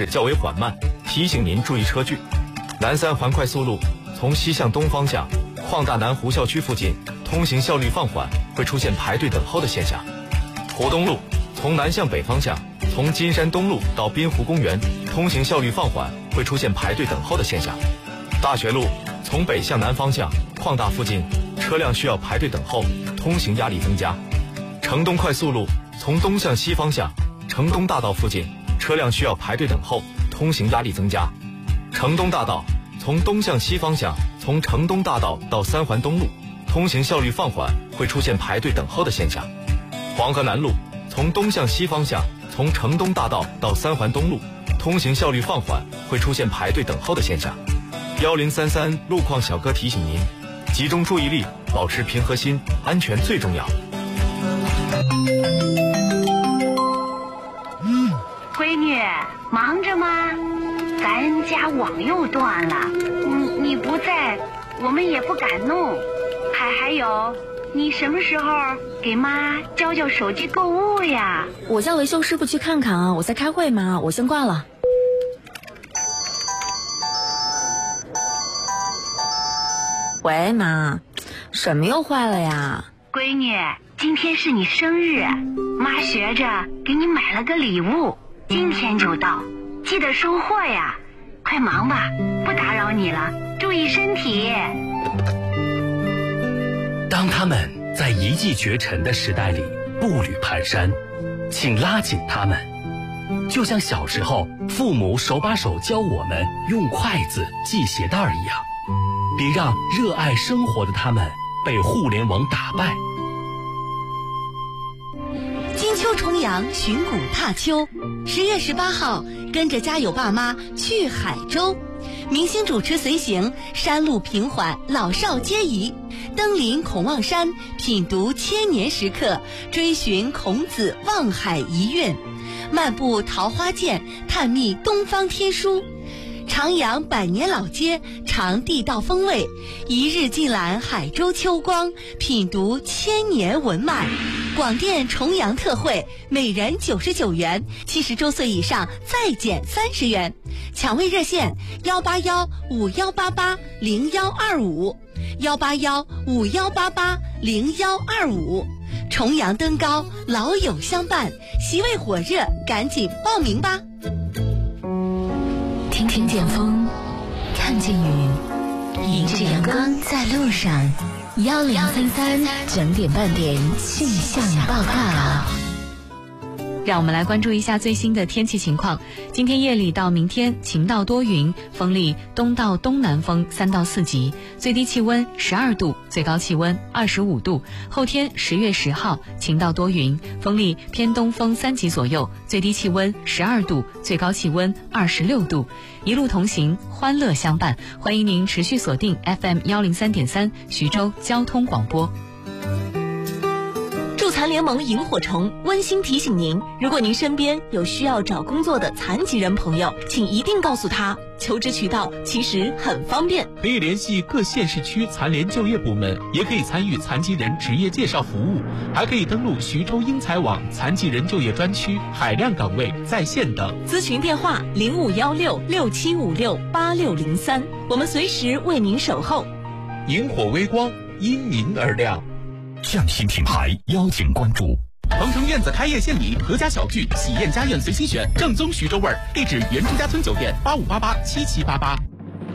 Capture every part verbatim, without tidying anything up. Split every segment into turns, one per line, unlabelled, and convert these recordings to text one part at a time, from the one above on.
驶较为缓慢，提醒您注意车距。南三环快速路从西向东方向，矿大南湖校区附近通行效率放缓，会出现排队等候的现象。湖东路从南向北方向，从金山东路到滨湖公园通行效率放缓，会出现排队等候的现象。大学路从北向南方向，矿大附近车辆需要排队等候，通行压力增加。城东快速路从东向西方向，城东大道附近车辆需要排队等候，通行压力增加。城东大道从东向西方向，从城东大道到三环东路通行效率放缓，会出现排队等候的现象。黄河南路从东向西方向，从城东大道到三环东路通行效率放缓，会出现排队等候的现象。一零三三路况小哥提醒您，集中注意力，保持平和心，安全最重要。
闺女，忙着吗？咱家网又断了，你你不在，我们也不敢弄。还还有，你什么时候给妈交交手机购物呀？
我叫维修师傅去看看啊，我在开会嘛，我先挂了。喂，妈，什么又坏了呀？
闺女，今天是你生日，妈学着给你买了个礼物，今天就到，记得收货呀。快忙吧，不打扰你了，注意身体。
当他们在一骑绝尘的时代里步履蹒跚，请拉紧他们，就像小时候父母手把手教我们用筷子系鞋带一样。别让热爱生活的他们被互联网打败。
金秋重阳，寻古踏秋。十月十八号，跟着家有爸妈去海州，明星主持随行，山路平缓，老少皆宜。登临孔望山，品读千年石刻，追寻孔子望海遗韵，漫步桃花涧，探秘东方天书。徜徉百年老街，尝地道风味，一日尽览海州秋光，品读千年文脉。广电重阳特惠，每人九十九元，七十周岁以上再减三十元。抢位热线：幺八幺五幺八八零幺二五，幺八幺五幺八八零幺二五。重阳登高，老友相伴，席位火热，赶紧报名吧！
听听见风，看见雨，迎着阳光在路上。幺零三三整点半点气象报告。
让我们来关注一下最新的天气情况。今天夜里到明天晴到多云，风力东到东南风三到四级，最低气温十二度，最高气温二十五度。后天十月十号晴到多云，风力偏东风三级左右，最低气温十二度，最高气温二十六度。一路同行，欢乐相伴，欢迎您持续锁定 F M 幺零三点三徐州交通广播。
助残联盟萤火虫温馨提醒您，如果您身边有需要找工作的残疾人朋友，请一定告诉他，求职渠道其实很方便，
可以联系各县市区残联就业部门，也可以参与残疾人职业介绍服务，还可以登录徐州英才网残疾人就业专区，海量岗位在线等。
咨询电话零五幺六六七五六八六零三，我们随时为您守候。
萤火微光，因您而亮。
匠心品牌邀请关注
鹏城院子开业献礼，阖家小聚，喜宴家宴随心选，正宗徐州味儿。地址：原朱家村酒店，八五八八七七八八。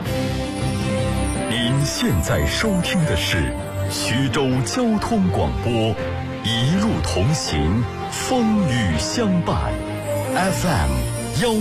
您现在收听的是徐州交通广播，一路同行，风雨相伴 ，F M